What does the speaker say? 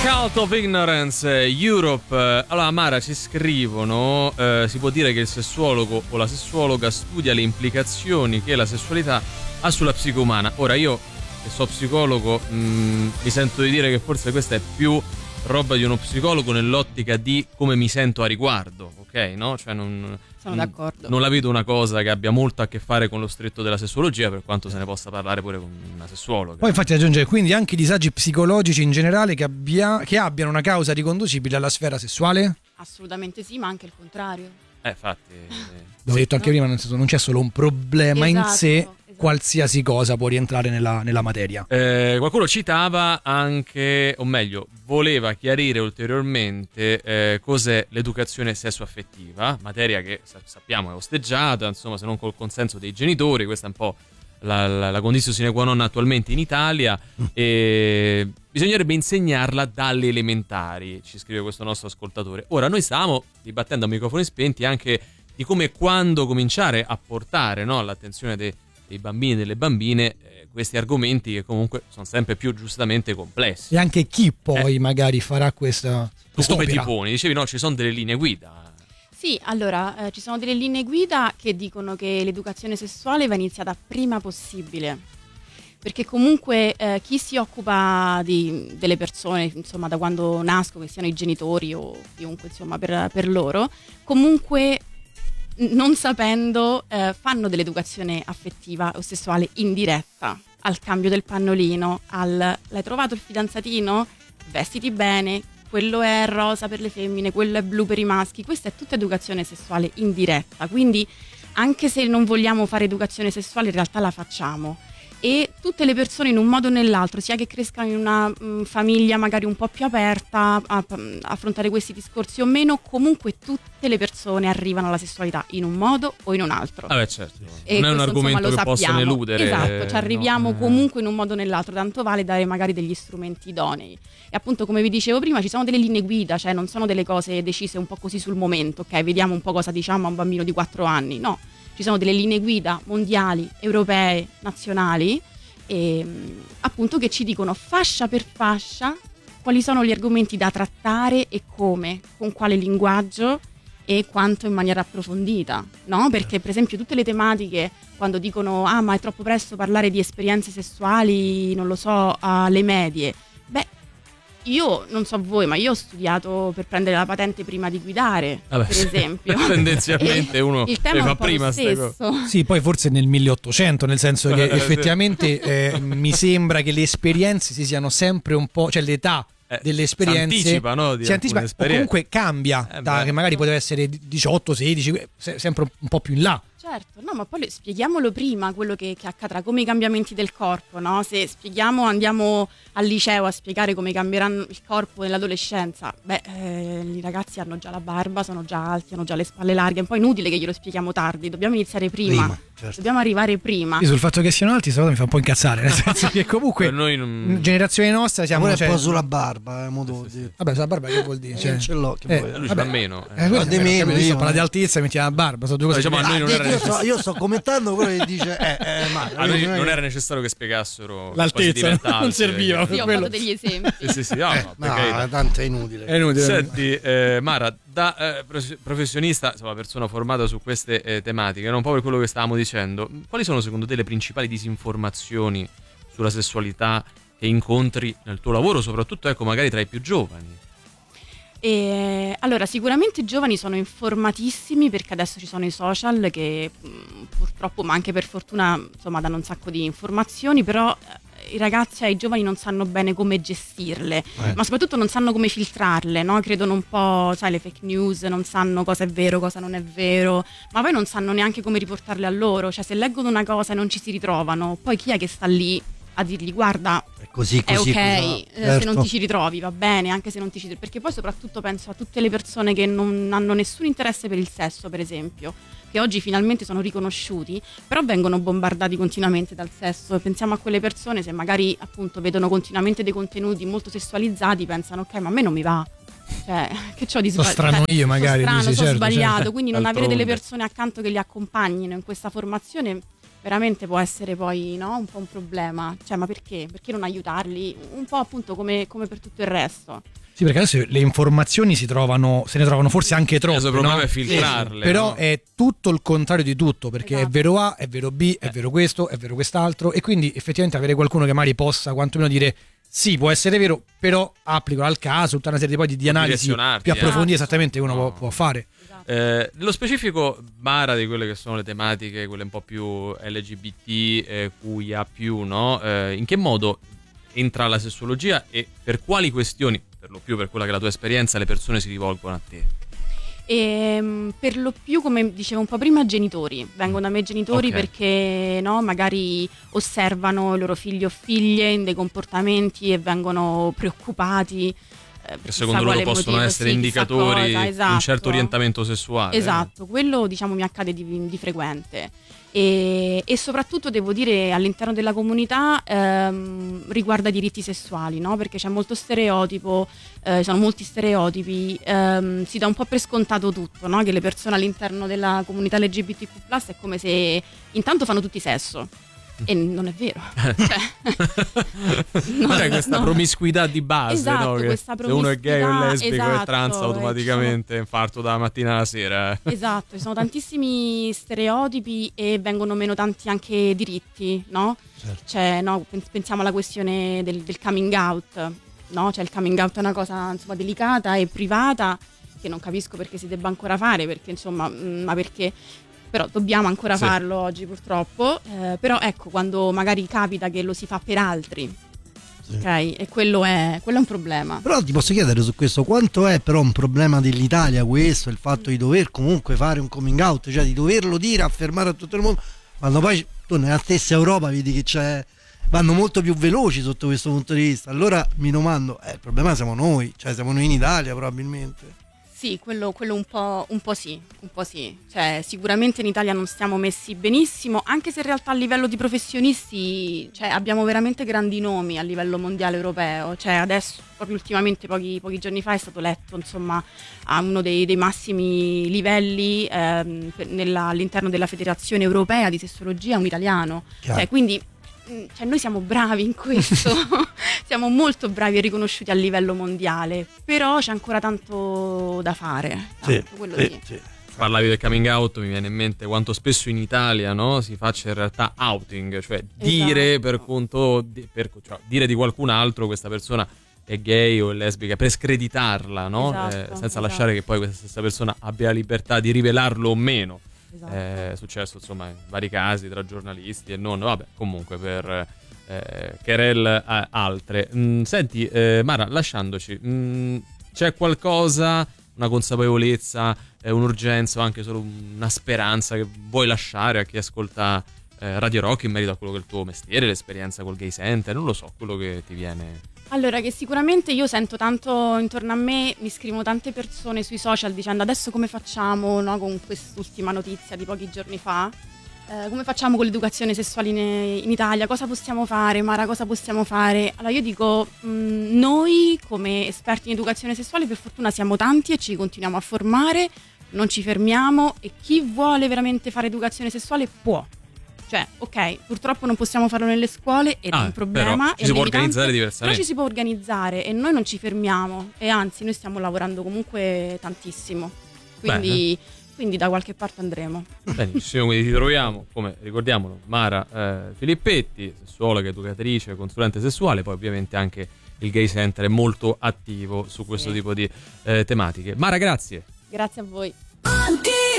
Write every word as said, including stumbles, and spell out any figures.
Cult of Ignorance, Europe. Allora, Mara, ci scrivono, eh, si può dire che il sessuologo o la sessuologa studia le implicazioni che la sessualità ha sulla psiche umana. Ora, io che so psicologo, mh, mi sento di dire che forse questa è più roba di uno psicologo nell'ottica di come mi sento a riguardo, ok? No? Cioè non, sono d'accordo. Non la vedo una cosa che abbia molto a che fare con lo stretto della sessuologia, per quanto se ne possa parlare pure con una sessuologa. Poi infatti aggiunge quindi anche i disagi psicologici in generale che, abbia, che abbiano una causa riconducibile alla sfera sessuale? Assolutamente sì, ma anche il contrario. Eh, infatti. L'avevo detto anche prima, nel senso non c'è solo un problema esatto, in sé, esatto. qualsiasi cosa può rientrare nella, nella materia. Eh, qualcuno citava anche, o meglio, voleva chiarire ulteriormente eh, cos'è l'educazione sessuaffettiva, materia che sappiamo è osteggiata, insomma, se non col consenso dei genitori. Questa è un po' la, la, la condizione sine qua non attualmente in Italia. E bisognerebbe insegnarla dalle elementari, ci scrive questo nostro ascoltatore. Ora, noi stiamo dibattendo a microfoni spenti anche di come e quando cominciare a portare, no, all'attenzione dei dei bambini e delle bambine eh, questi argomenti che comunque sono sempre più giustamente complessi. E anche chi poi eh. magari farà questa Tu come ti poni? Dicevi no, ci sono delle linee guida. Sì, allora, eh, ci sono delle linee guida che dicono che l'educazione sessuale va iniziata prima possibile, perché comunque eh, chi si occupa di, delle persone, insomma, da quando nascono, che siano i genitori o chiunque, insomma, per, per loro, comunque non sapendo eh, fanno dell'educazione affettiva o sessuale indiretta, al cambio del pannolino, al l'hai trovato il fidanzatino? Vestiti bene, quello è rosa per le femmine, quello è blu per i maschi. Questa è tutta educazione sessuale indiretta, quindi anche se non vogliamo fare educazione sessuale in realtà la facciamo. E tutte le persone in un modo o nell'altro, sia che crescano in una mh, famiglia magari un po' più aperta a, a, a affrontare questi discorsi o meno, comunque tutte le persone arrivano alla sessualità in un modo o in un altro. Ah beh, certo. E non è un questo, argomento insomma, che possono eludere. Esatto, ci arriviamo no. comunque in un modo o nell'altro, tanto vale dare magari degli strumenti idonei. E appunto, come vi dicevo prima, ci sono delle linee guida, cioè non sono delle cose decise un po' così sul momento, ok, vediamo un po' cosa diciamo a un bambino di quattro anni, no. Ci sono delle linee guida mondiali, europee, nazionali, e appunto che ci dicono fascia per fascia quali sono gli argomenti da trattare e come, con quale linguaggio e quanto in maniera approfondita, no? Perché per esempio tutte le tematiche, quando dicono ah ma è troppo presto parlare di esperienze sessuali, non lo so, alle medie, beh, io non so voi, ma io ho studiato per prendere la patente prima di guidare, Vabbè, per esempio. Tendenzialmente uno il tema le è fa un po' prima lo ste stesso. Sì, poi forse nel milleottocento, nel senso che effettivamente eh, mi sembra che le esperienze si siano sempre un po', cioè l'età Eh, delle esperienze si anticipa, no, di si anticipa alcune o esperienze. comunque cambia, Eh, da, beh. che magari poteva essere diciotto, sedici, se- sempre un, un po' più in là. Certo, no, ma poi le- spieghiamolo prima quello che, che accadrà, come i cambiamenti del corpo, no? Se spieghiamo, andiamo al liceo a spiegare come cambieranno il corpo nell'adolescenza, beh, eh, i ragazzi hanno già la barba, sono già alti, hanno già le spalle larghe, è un po' inutile che glielo spieghiamo tardi, dobbiamo iniziare prima, Prima, certo. dobbiamo arrivare prima. Io sul fatto che siano alti, stavolta mi fa un po' incazzare, nel senso che comunque Per noi non- generazione nostra siamo, Pure cioè, un po' sulla barba, eh, mo devo dire. vabbè, sulla barba che vuol dire? Eh, Cioè, ce l'ho, che eh, vuoi. lui ci vabbè. fa meno. Eh, quello di è vero, meno, capito? Io io, parla di eh. altezza e metti la barba, sono due cose Diciamo, a noi non era io, sto, necessario. io sto commentando quello che dice eh, eh, ma A noi non era necessario che spiegassero l'altezza, quasi non serviva. Sì, ho quello. fatto degli esempi. Sì, sì, sì, no, no, per no, carità. tanto è inutile. È inutile. Senti, eh, Mara, da eh, prof- professionista, insomma, persona formata su queste eh, tematiche, no? Un po' per quello che stavamo dicendo, quali sono secondo te le principali disinformazioni sulla sessualità che incontri nel tuo lavoro, soprattutto ecco magari tra i più giovani? E, allora, sicuramente i giovani sono informatissimi perché adesso ci sono i social che mh, purtroppo, ma anche per fortuna, insomma, danno un sacco di informazioni, però eh, i ragazzi e i giovani non sanno bene come gestirle, Eh. ma soprattutto non sanno come filtrarle, no? Credono un po', sai, le fake news, non sanno cosa è vero, cosa non è vero, ma poi non sanno neanche come riportarle a loro, cioè se leggono una cosa e non ci si ritrovano, poi chi è che sta lì a dirgli guarda È così, è così. ok, cosa- eh, se certo. non ti ci ritrovi va bene, anche se non ti ci perché poi soprattutto penso a tutte le persone che non hanno nessun interesse per il sesso, per esempio, che oggi finalmente sono riconosciuti, però vengono bombardati continuamente dal sesso. Pensiamo a quelle persone, se magari appunto vedono continuamente dei contenuti molto sessualizzati, pensano ok, ma a me non mi va. Cioè, che c'ho di So sbagliato? strano io, magari, Sono strano, dici, sono certo, sbagliato, certo. quindi non avere D'altronde. delle persone accanto che li accompagnino in questa formazione veramente può essere poi, no, un po' un problema. Cioè, ma perché? Perché non aiutarli? Un po' appunto come, come per tutto il resto. Sì, perché adesso le informazioni si trovano, se ne trovano forse anche troppe. Il problema no? è filtrarle. Però no? è tutto il contrario di tutto, perché Esatto. è vero A, è vero B, è Eh. vero questo, è vero quest'altro, e quindi effettivamente avere qualcuno che magari possa quantomeno dire sì, può essere vero, però applico al caso tutta una serie poi di, di analisi direzionarti, più approfondite, eh. esattamente, che uno No. può, può fare. Esatto. Eh, nello specifico, Mara, di quelle che sono le tematiche, quelle un po' più L G B T, eh, Q I A più, no? Eh, in che modo entra la sessuologia e per quali questioni, per lo più per quella che è la tua esperienza, le persone si rivolgono a te? E, mh, per lo più, come dicevo un po' prima, genitori. Vengono da me genitori Ok. perché no, magari osservano i loro figli o figlie in dei comportamenti e vengono preoccupati. eh, per Che chissà secondo loro quale possono motivo, essere sì, chissà indicatori cosa, di un esatto. certo orientamento sessuale. Esatto, quello diciamo mi accade di, di frequente. E, e soprattutto devo dire all'interno della comunità ehm, riguarda i diritti sessuali, no? Perché c'è molto stereotipo, eh, ci sono molti stereotipi, ehm, si dà un po' per scontato tutto, no? Che le persone all'interno della comunità L G B T Q plus è come se intanto fanno tutti sesso. E non è vero. Cioè, no, C'è questa no. promiscuità di base, Esatto, no? Che questa se uno è gay o promiscuità, lesbico esatto, e trans, e ci automaticamente è infarto dalla mattina alla sera. eh. Esatto, ci sono tantissimi stereotipi e vengono meno tanti anche diritti, no? Certo. Cioè, no, pens- pensiamo alla questione del, del coming out, no? Cioè il coming out è una cosa insomma delicata e privata che non capisco perché si debba ancora fare, perché insomma, mh, ma perché però dobbiamo ancora Sì. farlo oggi purtroppo, eh, però ecco, quando magari capita che lo si fa per altri, Sì. ok? E quello è, quello è un problema. Però ti posso chiedere su questo, quanto è però un problema dell'Italia questo, il fatto di dover comunque fare un coming out, cioè di doverlo dire, affermare a tutto il mondo, quando poi tu nella stessa Europa vedi che c'è, vanno molto più veloci sotto questo punto di vista. Allora mi domando, eh, il problema siamo noi, cioè siamo noi in Italia probabilmente. Sì, quello, quello un po', un po' sì, un po' sì. Cioè, sicuramente in Italia non stiamo messi benissimo, anche se in realtà a livello di professionisti, cioè, abbiamo veramente grandi nomi a livello mondiale europeo. Cioè, adesso, proprio ultimamente, pochi, pochi giorni fa, è stato letto, insomma, a uno dei, dei massimi livelli ehm, per- nella- all'interno della Federazione Europea di Sessologia un italiano. Chiaro. Cioè, quindi mh, cioè, noi siamo bravi in questo, siamo molto bravi e riconosciuti a livello mondiale, però c'è ancora tanto da fare. Tanto, quello sì. sì. Parlavi del coming out, mi viene in mente quanto spesso in Italia, no, si faccia in realtà outing, cioè dire Esatto. per conto di, per, cioè, dire di qualcun altro questa persona è gay o è lesbica, per screditarla, no? Esatto, Eh, senza esatto. lasciare che poi questa stessa persona abbia la libertà di rivelarlo o meno. Esatto. È successo insomma in vari casi tra giornalisti e non, vabbè, comunque per eh, querel eh, altre. Mm, senti, eh, Mara, lasciandoci, mm, c'è qualcosa, una consapevolezza, eh, un'urgenza o anche solo una speranza che vuoi lasciare a chi ascolta eh, Radio Rock in merito a quello che è il tuo mestiere, l'esperienza col Gay Center, non lo so, quello che ti viene. Allora, che sicuramente io sento tanto intorno a me, mi scrivono tante persone sui social dicendo adesso come facciamo, no, con quest'ultima notizia di pochi giorni fa, eh, come facciamo con l'educazione sessuale in, in Italia, cosa possiamo fare, Mara, cosa possiamo fare? Allora io dico, mh, noi come esperti in educazione sessuale per fortuna siamo tanti e ci continuiamo a formare, non ci fermiamo e chi vuole veramente fare educazione sessuale può. Cioè, ok, purtroppo non possiamo farlo nelle scuole ed Ah, è un problema. però ci è si può limitante, organizzare però diversamente. ci si può organizzare e noi non ci fermiamo e anzi noi stiamo lavorando comunque tantissimo. Quindi, quindi da qualche parte andremo. Benissimo, quindi ti troviamo, come ricordiamolo, Mara eh, Filippetti, sessuologa, educatrice, consulente sessuale, poi ovviamente anche il Gay Center è molto attivo su questo Sì. tipo di eh, tematiche. Mara, grazie. Grazie a voi.